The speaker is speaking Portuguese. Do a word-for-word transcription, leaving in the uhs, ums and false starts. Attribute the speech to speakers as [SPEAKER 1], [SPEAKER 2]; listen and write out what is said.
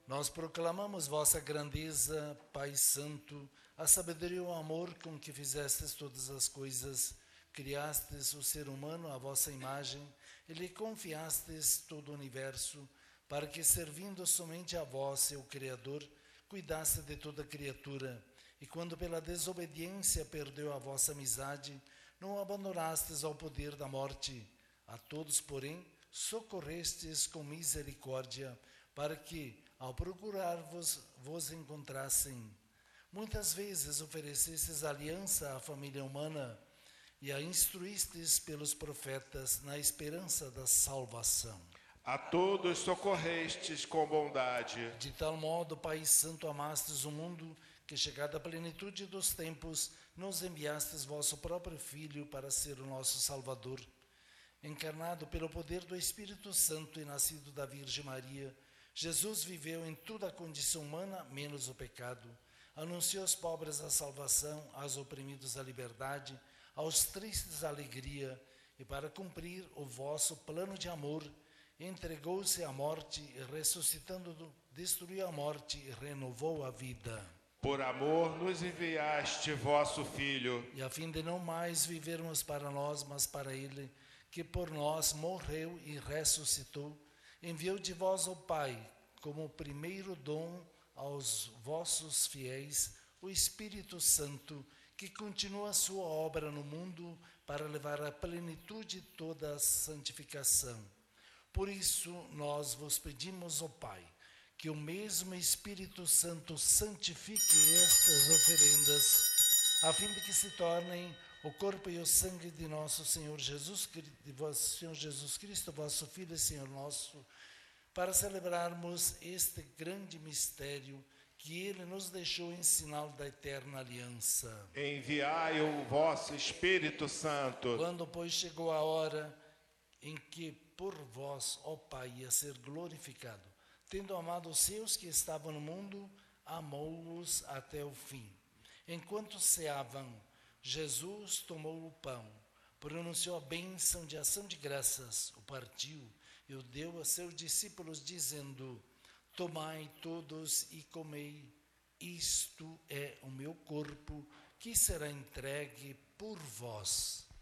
[SPEAKER 1] Nós proclamamos vossa grandeza, Pai Santo, a sabedoria e o amor com que fizestes todas as coisas, criastes o ser humano à vossa imagem e lhe confiastes todo o universo, para que, servindo somente a vós, seu Criador, cuidasse de toda criatura, e quando pela desobediência perdeu a vossa amizade, não o abandonastes ao poder da morte. A todos, porém, socorrestes com misericórdia, para que, ao procurar-vos, vos encontrassem. Muitas vezes oferecestes aliança à família humana e a instruístes pelos profetas na esperança da salvação.
[SPEAKER 2] A todos socorrestes com bondade.
[SPEAKER 1] De tal modo, Pai Santo, amastes o mundo, que, chegada a plenitude dos tempos, nos enviastes vosso próprio Filho para ser o nosso Salvador. Encarnado pelo poder do Espírito Santo e nascido da Virgem Maria, Jesus viveu em toda a condição humana, menos o pecado. Anunciou aos pobres a salvação, aos oprimidos a liberdade, aos tristes a alegria, e para cumprir o vosso plano de amor, entregou-se à morte e, ressuscitando, destruiu a morte e renovou a vida.
[SPEAKER 2] Por amor nos enviaste vosso Filho.
[SPEAKER 1] E a fim de não mais vivermos para nós, mas para Ele, que por nós morreu e ressuscitou, enviou de vós o Pai, como primeiro dom aos vossos fiéis, o Espírito Santo, que continua a sua obra no mundo para levar à plenitude toda a santificação. Por isso, nós vos pedimos, ó Pai, que o mesmo Espírito Santo santifique estas oferendas, a fim de que se tornem o corpo e o sangue de nosso Senhor Jesus, de vosso Senhor Jesus Cristo, vosso Filho e Senhor nosso, para celebrarmos este grande mistério que Ele nos deixou em sinal da eterna aliança.
[SPEAKER 2] Enviai o vosso Espírito Santo.
[SPEAKER 1] Quando, pois, chegou a hora em que por vós, ó Pai, ia ser glorificado, tendo amado os seus que estavam no mundo, amou-os até o fim. Enquanto ceavam, Jesus tomou o pão, pronunciou a bênção de ação de graças, o partiu e o deu a seus discípulos, dizendo: tomai todos e comei, isto é o meu corpo, que será entregue por vós.